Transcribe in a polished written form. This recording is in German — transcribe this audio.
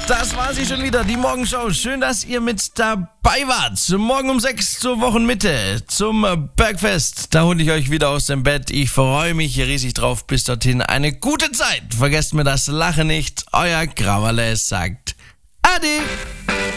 Das war sie schon wieder, die Morgenshow. Schön, dass ihr mit dabei wart. Morgen um 6 zur Wochenmitte zum Bergfest. Da hole ich euch wieder aus dem Bett. Ich freue mich hier riesig drauf. Bis dorthin eine gute Zeit. Vergesst mir das Lachen nicht. Euer Krawalles sagt Ade.